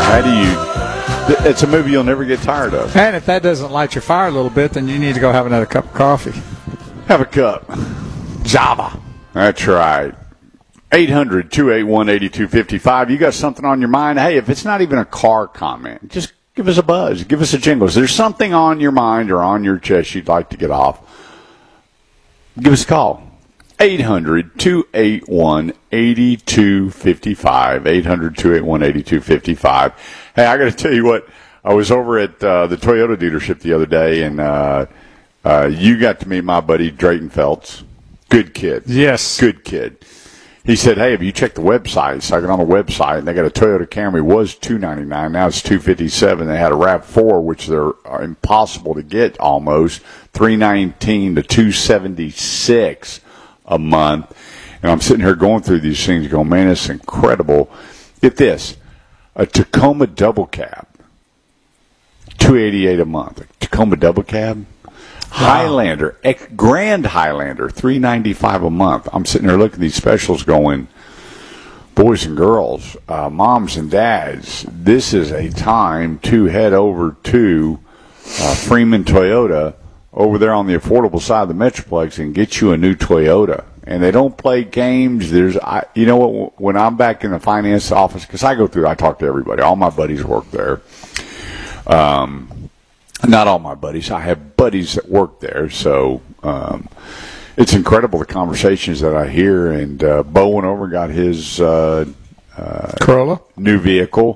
How do you? It's a movie you'll never get tired of. And if that doesn't light your fire a little bit, then you need to go have another cup of coffee. Have a cup. Java. That's right. 800-281-8255. You got something on your mind? Hey, if it's not even a car comment, just give us a buzz. Give us a jingle. Is there something on your mind or on your chest you'd like to get off? Give us a call. 800-281-8255. 800-281-8255. Hey, I got to tell you what. I was over at the Toyota dealership the other day, and you got to meet my buddy Drayton Feltz. Good kid. Yes. Good kid. He said, hey, have you checked the website? So I got on the website, and they got a Toyota Camry. Was $299. Now it's $257. They had a RAV4, which they're impossible to get almost, $319 to $276 a month. And I'm sitting here going through these things going, man, it's incredible. Get this, a Tacoma double cab, $288 a month. A Tacoma double cab. Highlander, Grand Highlander, $395 a month. I'm sitting there looking at these specials going, boys and girls, moms and dads, this is a time to head over to Freeman Toyota over there on the affordable side of the Metroplex and get you a new Toyota. And they don't play games. You know what, when I'm back in the finance office, because I talk to everybody. All my buddies work there. Not all my buddies. I have buddies that work there, so it's incredible the conversations that I hear. And Bo went over and got his Corolla, new vehicle.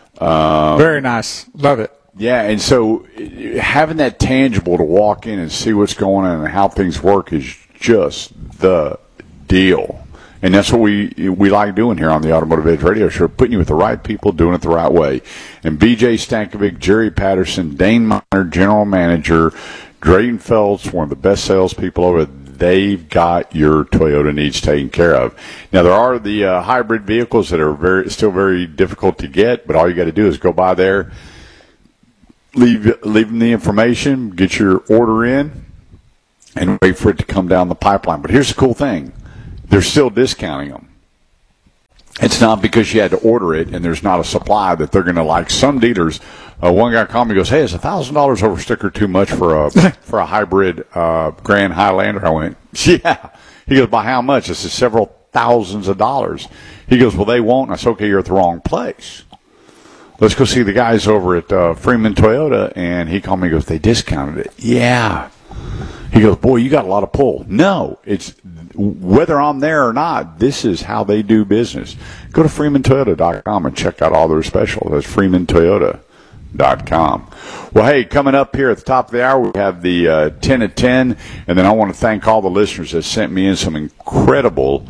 Very nice. Love it. Yeah, and so having that tangible to walk in and see what's going on and how things work is just the deal. And that's what we like doing here on the Automotive Edge Radio Show, putting you with the right people, doing it the right way. And BJ Stankovic, Jerry Patterson, Dane Miner, General Manager, Drayton Feltz, one of the best salespeople over there. They've got your Toyota needs taken care of. Now, there are the hybrid vehicles that are still very difficult to get, but all you got to do is go by there, leave them the information, get your order in, and wait for it to come down the pipeline. But here's the cool thing. They're still discounting them. It's not because you had to order it and there's not a supply that they're going to like. Some dealers, one guy called me and goes, hey, is $1,000 over sticker too much for a hybrid Grand Highlander? I went, yeah. He goes, by how much? I said, several thousands of dollars. He goes, well, they won't. And I said, okay, you're at the wrong place. Let's go see the guys over at Freeman Toyota. And he called me and goes, they discounted it. Yeah. He goes, boy, you got a lot of pull. No, it's whether I'm there or not, this is how they do business. Go to freemantoyota.com and check out all their specials. That's freemantoyota.com. Well, hey, coming up here at the top of the hour, we have the 10 at 10, and then I want to thank all the listeners that sent me in some incredible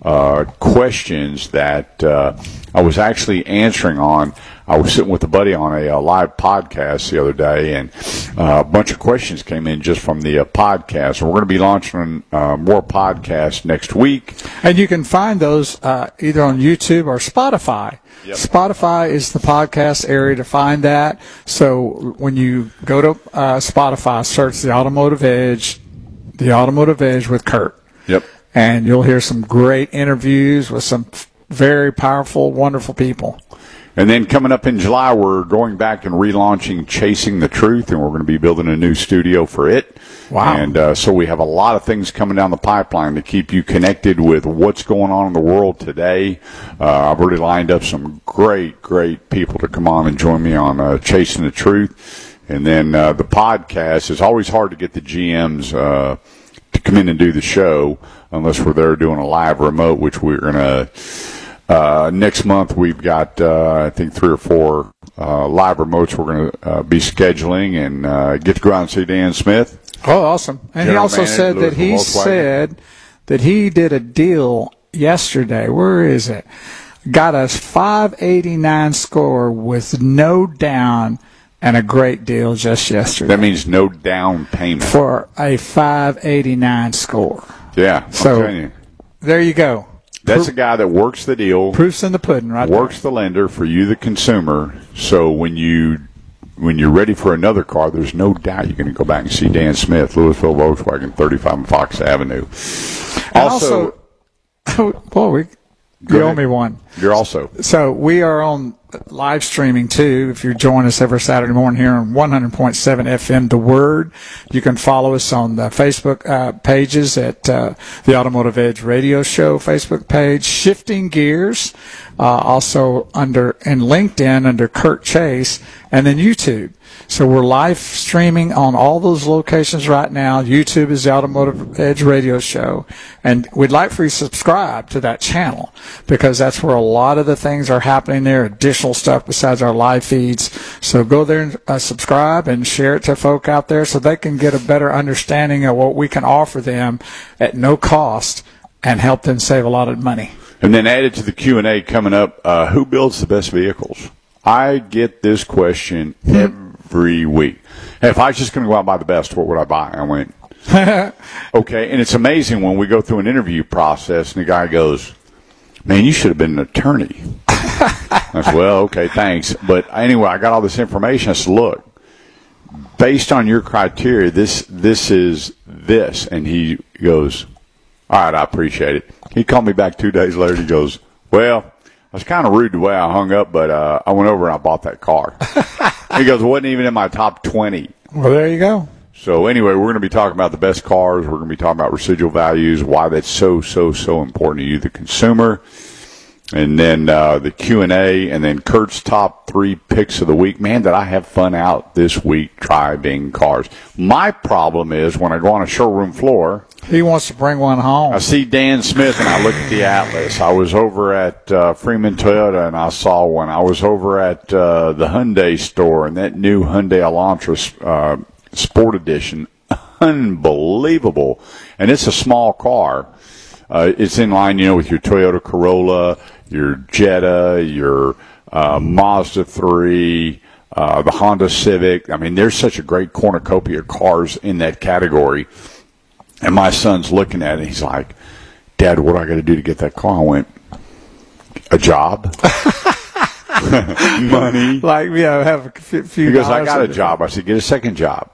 questions that I was actually answering on. I was sitting with a buddy on a live podcast the other day, and a bunch of questions came in just from the podcast. And we're going to be launching more podcasts next week. And you can find those either on YouTube or Spotify. Yep. Spotify is the podcast area to find that. So when you go to Spotify, search The Automotive Edge with Kurt. Yep. And you'll hear some great interviews with some very powerful, wonderful people. And then coming up in July, we're going back and relaunching Chasing the Truth, and we're going to be building a new studio for it. Wow. And so we have a lot of things coming down the pipeline to keep you connected with what's going on in the world today. I've already lined up some great, great people to come on and join me on Chasing the Truth. And then the podcast, it's always hard to get the GMs to come in and do the show unless we're there doing a live remote, which we're going to next month we've got I think 3 or 4 live remotes we're going to be scheduling and get to go out and see Dan Smith. Oh, awesome. And he also said that he did a deal yesterday. Where is it? Got a 589 score with no down and a great deal just yesterday. That means no down payment. For a 589 score. Yeah, I'm telling you. There you go. That's a guy that works the deal. Proof's in the pudding, right? Works the lender for you, the consumer. So when you're ready for another car, there's no doubt you're going to go back and see Dan Smith, Louisville Volkswagen, 35 Fox Avenue. Also, you owe me one. You're also. So we are on live streaming too. If you join us every Saturday morning here on 100.7 FM, The Word, you can follow us on the Facebook pages at the Automotive Edge Radio Show Facebook page, Shifting Gears, also in LinkedIn under Kurt Chase, and then YouTube. So we're live streaming on all those locations right now. YouTube is the Automotive Edge Radio Show. And we'd like for you to subscribe to that channel because that's where a lot of the things are happening there, additional stuff besides our live feeds. So go there and subscribe and share it to folk out there so they can get a better understanding of what we can offer them at no cost and help them save a lot of money. And then added to the Q&A coming up, who builds the best vehicles? I get this question every week. Hey, if I was just going to go out and buy the best, what would I buy? I went, okay. And it's amazing when we go through an interview process and the guy goes, man, you should have been an attorney. I said, well, okay, thanks. But anyway, I got all this information. I said, look, based on your criteria, this is this. And he goes, all right, I appreciate it. He called me back 2 days later. He goes, well, I was kind of rude the way I hung up, but I went over and I bought that car. He goes, it wasn't even in my top 20. Well, there you go. So anyway, we're going to be talking about the best cars. We're going to be talking about residual values, why that's so important to you, the consumer. And then the Q&A, and then Kurt's top 3 picks of the week. Man, did I have fun out this week driving cars. My problem is when I go on a showroom floor, he wants to bring one home. I see Dan Smith, and I look at the Atlas. I was over at Freeman Toyota, and I saw one. I was over at the Hyundai store, and that new Hyundai Elantra Sport Edition, unbelievable. And it's a small car. It's in line, with your Toyota Corolla, your Jetta, your Mazda 3, the Honda Civic. I mean, there's such a great cornucopia of cars in that category. And my son's looking at it. He's like, Dad, what do I got to do to get that car? I went, a job? Money? Like, have a few. He goes, I got a job. I said, get a second job.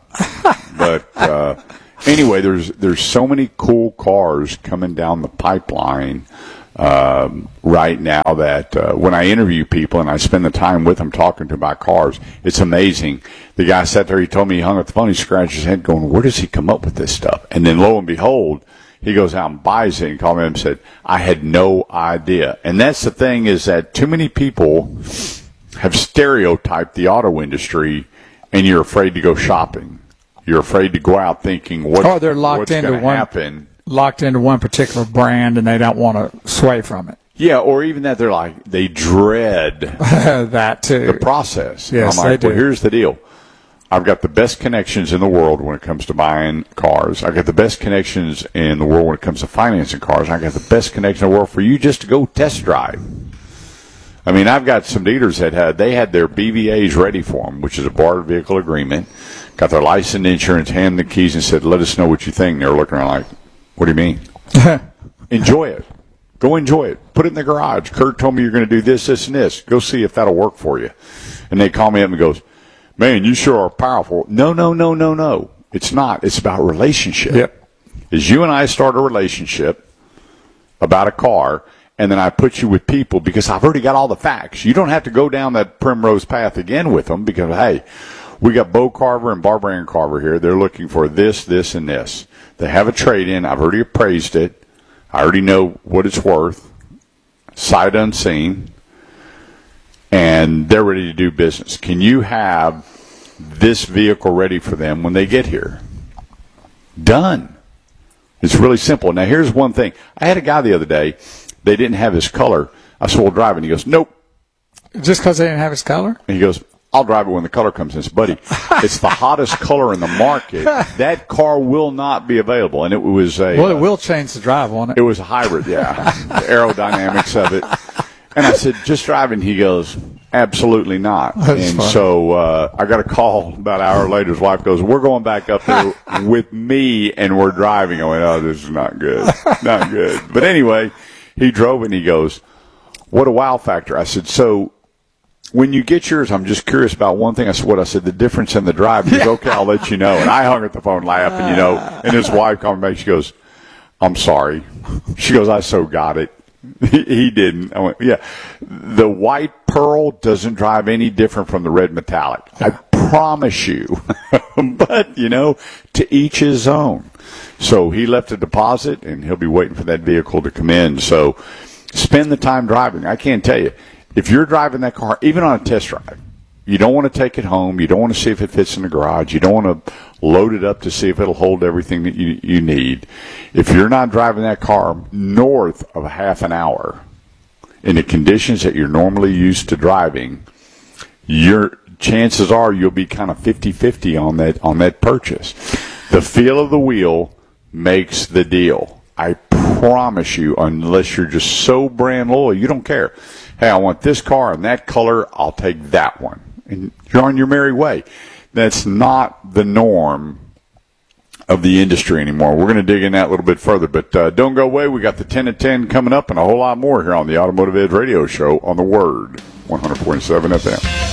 But anyway, there's so many cool cars coming down the pipeline right now that when I interview people and I spend the time with them talking to them about cars, it's amazing. The guy sat there, he told me he hung up the phone, he scratched his head going, where does he come up with this stuff? And then lo and behold, he goes out and buys it and called me and said, I had no idea. And that's the thing, is that too many people have stereotyped the auto industry, and you're afraid to go shopping. You're afraid to go out thinking what's going to happen. Locked into one particular brand, and they don't want to sway from it. Yeah, or even that they dread that too. The process. Yes, I'm like, they do. Well, here's the deal. I've got the best connections in the world when it comes to buying cars. I've got the best connections in the world when it comes to financing cars. I've got the best connection in the world for you just to go test drive. I mean, I've got some dealers that had their BVAs ready for them, which is a bartered vehicle agreement, got their license, insurance, handed the keys, and said, let us know what you think. And they're looking around like, what do you mean? Enjoy it. Go enjoy it. Put it in the garage. Kurt told me you're going to do this, this, and this. Go see if that'll work for you. And they call me up and goes, man, you sure are powerful. No. It's not. It's about relationship. Yep. Is you and I start a relationship about a car, and then I put you with people because I've already got all the facts. You don't have to go down that primrose path again with them because, hey, we got Bo Carver and Barbara Ann Carver here. They're looking for this, this, and this. They have a trade-in. I've already appraised it. I already know what it's worth, sight unseen, and they're ready to do business. Can you have this vehicle ready for them when they get here? Done. It's really simple. Now, here's one thing. I had a guy the other day. They didn't have his color. I said, well, drive it. He goes, nope. Just because they didn't have his color? And he goes, I'll drive it when the color comes in. I said, buddy, it's the hottest color in the market. That car will not be available. And it was a... Well, it will change the drive, won't it? It was a hybrid, yeah. The aerodynamics of it. And I said, just drive it. And he goes, absolutely not. That's and funny. So I got a call about an hour later. His wife goes, we're going back up there with me, and we're driving. I went, oh, this is not good. Not good. But anyway, he drove it, and he goes, what a wow factor. I said, so... when you get yours, I'm just curious about one thing. I said, I said, the difference in the drive. He goes, okay, I'll let you know. And I hung up the phone laughing, and his wife called me back. She goes, I'm sorry. She goes, I so got it. He didn't. I went, yeah. The white pearl doesn't drive any different from the red metallic. I promise you. But, to each his own. So he left a deposit, and he'll be waiting for that vehicle to come in. So spend the time driving. I can't tell you. If you're driving that car, even on a test drive, you don't want to take it home. You don't want to see if it fits in the garage. You don't want to load it up to see if it'll hold everything that you need. If you're not driving that car north of a half an hour in the conditions that you're normally used to driving, your chances are you'll be kind of 50-50 on that purchase. The feel of the wheel makes the deal. I promise you, unless you're just so brand loyal, you don't care. Hey, I want this car in that color, I'll take that one. And you're on your merry way. That's not the norm of the industry anymore. We're going to dig in that a little bit further, but don't go away. We got the 10 at 10 coming up and a whole lot more here on the Automotive Edge Radio Show on the Word, 100.7 FM.